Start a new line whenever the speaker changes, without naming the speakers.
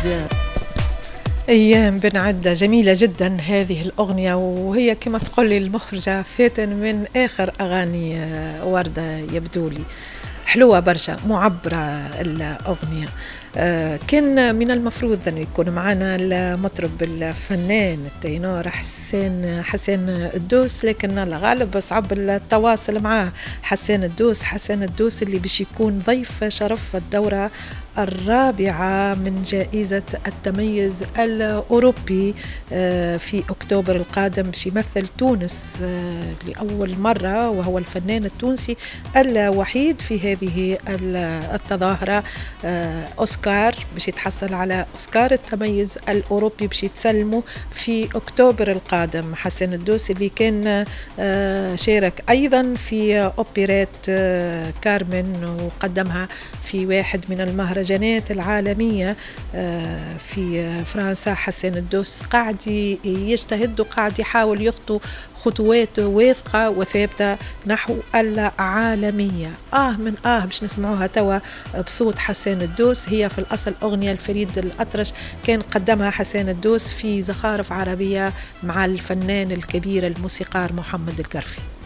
أيام بن عدة جميلة جدا هذه الأغنية، وهي كما تقول لي المخرجة فاتن من آخر أغاني وردة يبدو لي حلوة برشا، معبرة الأغنية. كان من المفروض أن يكون معنا المطرب الفنان التينور حسين الدوس، لكن الله غالب صعب التواصل معه. حسين الدوس اللي باش يكون ضيف شرف الدورة الرابعة من جائزة التميز الأوروبي في أكتوبر القادم، باش يمثل تونس لأول مرة، وهو الفنان التونسي الوحيد في هذه التظاهرة. أوسكار باش يتحصل على أوسكار التميز الأوروبي باش يتسلموا في أكتوبر القادم. حسين الدوسي اللي كان شارك أيضا في أوبريت كارمن وقدمها في واحد من المهرجانات العالمية في فرنسا. حسين الدوس قاعد يجتهد وقاعد يحاول يخطو خطوات واثقة وثابتة نحو العالمية. باش نسمعوها توا بصوت حسين الدوس. هي في الأصل أغنية الفريد الأطرش كان قدمها حسين الدوس في زخارف عربية مع الفنان الكبير الموسيقار محمد القرفي.